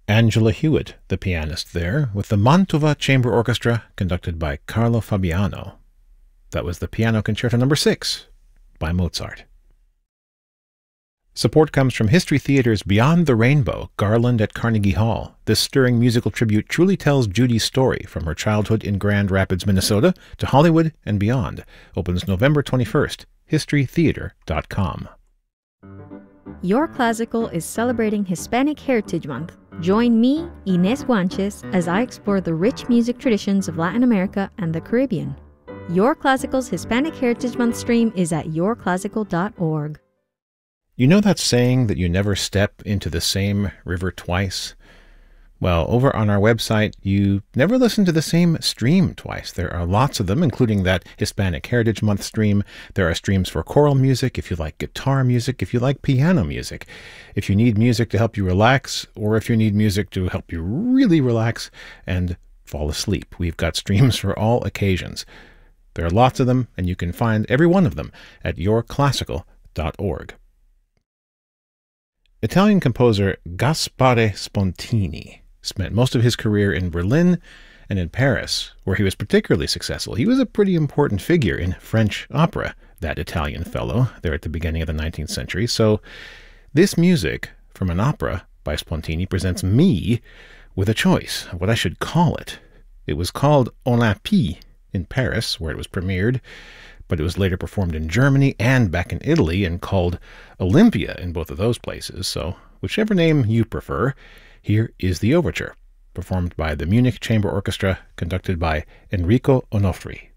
Angela Hewitt, the pianist there, with the Mantova Chamber Orchestra, conducted by Carlo Fabiano. That was the Piano Concerto No. 6 by Mozart. Support comes from History Theater's Beyond the Rainbow, Garland at Carnegie Hall. This stirring musical tribute truly tells Judy's story from her childhood in Grand Rapids, Minnesota, to Hollywood and beyond. Opens November 21st. HistoryTheater.com. Your Classical is celebrating Hispanic Heritage Month. Join me, Inés Guanches, as I explore the rich music traditions of Latin America and the Caribbean. Your Classical's Hispanic Heritage Month stream is at yourclassical.org. You know that saying that you never step into the same river twice? Well, over on our website, you never listen to the same stream twice. There are lots of them, including that Hispanic Heritage Month stream. There are streams for choral music, if you like guitar music, if you like piano music. If you need music to help you relax, or if you need music to help you really relax and fall asleep, we've got streams for all occasions. There are lots of them, and you can find every one of them at yourclassical.org. Italian composer Gaspare Spontini spent most of his career in Berlin and in Paris, where he was particularly successful. He was a pretty important figure in French opera, that Italian fellow, there at the beginning of the 19th century. So this music from an opera by Spontini presents me with a choice of what I should call it. It was called Olympie in Paris, where it was premiered, but it was later performed in Germany and back in Italy and called Olympia in both of those places. So whichever name you prefer, here is the overture, performed by the Munich Chamber Orchestra, conducted by Enrico Onofri.